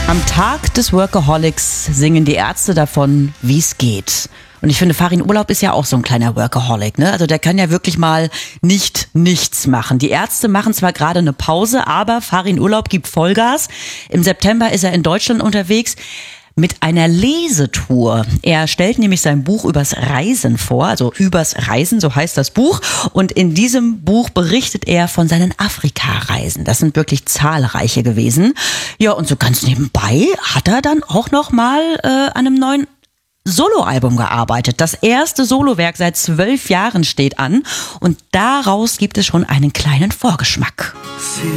Am Tag des Workaholics singen die Ärzte davon, wie es geht. Und ich finde, Farin Urlaub ist ja auch so ein kleiner Workaholic, ne? Also der kann ja wirklich mal nicht nichts machen. Die Ärzte machen zwar gerade eine Pause, aber Farin Urlaub gibt Vollgas. Im September ist er in Deutschland unterwegs mit einer Lesetour. Er stellt nämlich sein Buch übers Reisen vor, also übers Reisen, so heißt das Buch. Und in diesem Buch berichtet er von seinen Afrika-Reisen. Das sind wirklich zahlreiche gewesen. Ja, und so ganz nebenbei hat er dann auch noch mal an einem neuen Soloalbum gearbeitet. Das erste Solowerk seit 12 Jahren steht an und daraus gibt es schon einen kleinen Vorgeschmack.